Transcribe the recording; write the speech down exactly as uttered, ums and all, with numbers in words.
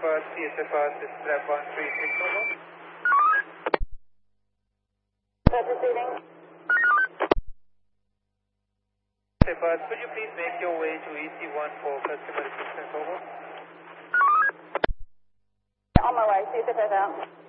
Bus, C S F R, this is Lab one three six, over. Proceeding. C S F R, could you please make your way to E C one for customer assistance, over? On my way, C S F R out.